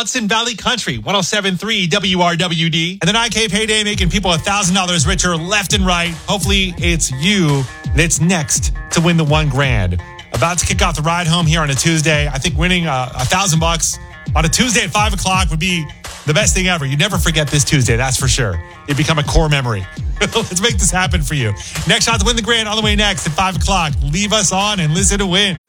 Hudson Valley Country, 107.3 WRWD. And the 9K payday making people $1,000 richer left and right. Hopefully it's you that's next to win the $1,000. About to kick off the ride home here on a Tuesday. I think winning $1,000 on a Tuesday at 5 o'clock would be the best thing ever. You never forget this Tuesday, that's for sure. It'd become a core memory. Let's make this happen for you. Next shot to win the $1,000 on the way next at 5 o'clock. Leave us on and listen to win.